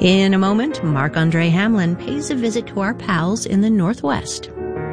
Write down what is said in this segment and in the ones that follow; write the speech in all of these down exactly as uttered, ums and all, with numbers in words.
In a moment, Marc-Andre Hamlin pays a visit to our pals in the Northwest.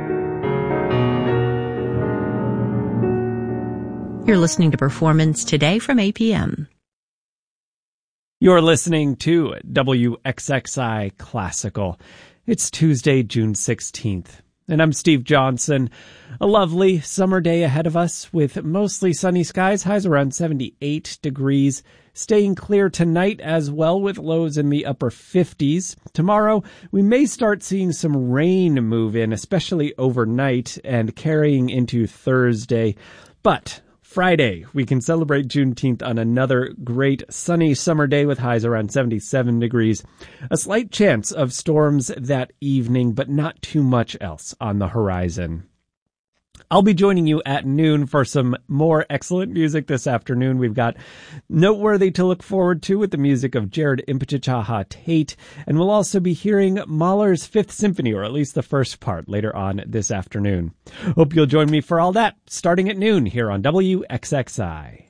You're listening to Performance Today from A P M. You're listening to W X X I Classical. It's Tuesday, June sixteenth, and I'm Steve Johnson. A lovely summer day ahead of us with mostly sunny skies, highs around seventy-eight degrees. Staying clear tonight as well with lows in the upper fifties. Tomorrow, we may start seeing some rain move in, especially overnight and carrying into Thursday. But Friday, we can celebrate Juneteenth on another great sunny summer day with highs around seventy-seven degrees. A slight chance of storms that evening, but not too much else on the horizon. I'll be joining you at noon for some more excellent music this afternoon. We've got Noteworthy to look forward to with the music of Jared Impichchaha Tate, and we'll also be hearing Mahler's Fifth Symphony, or at least the first part, later on this afternoon. Hope you'll join me for all that, starting at noon here on W X X I.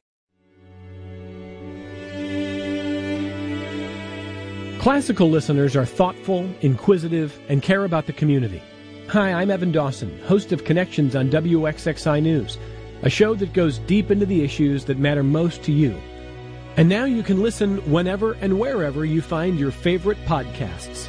Classical listeners are thoughtful, inquisitive, and care about the community. Hi, I'm Evan Dawson, host of Connections on W X X I News, a show that goes deep into the issues that matter most to you. And now you can listen whenever and wherever you find your favorite podcasts.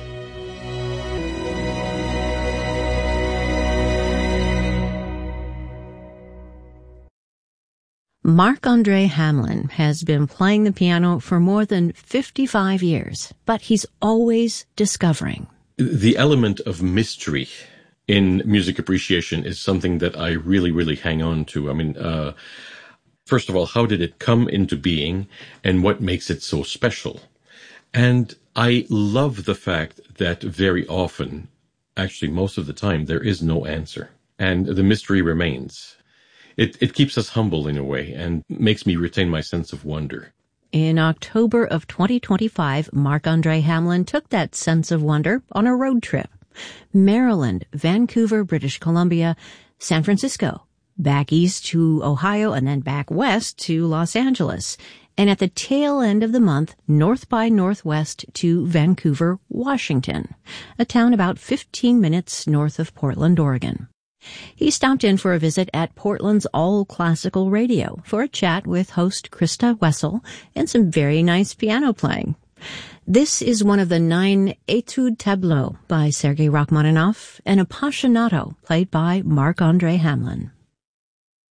Marc-Andre Hamlin has been playing the piano for more than fifty-five years, but he's always discovering. The element of mystery in music appreciation is something that I really, really hang on to. I mean, uh, first of all, how did it come into being and what makes it so special? And I love the fact that very often, actually most of the time, there is no answer and the mystery remains. It, it keeps us humble in a way and makes me retain my sense of wonder. In October of twenty twenty-five, Marc-Andre Hamlin took that sense of wonder on a road trip. Maryland, Vancouver, British Columbia, San Francisco, back east to Ohio, and then back west to Los Angeles. And at the tail end of the month, north by northwest to Vancouver, Washington, a town about fifteen minutes north of Portland, Oregon. He stopped in for a visit at Portland's All Classical Radio for a chat with host Krista Wessel and some very nice piano playing. This is one of the nine Etudes Tableaux by Sergei Rachmaninoff, an Appassionato played by Marc-Andre Hamlin.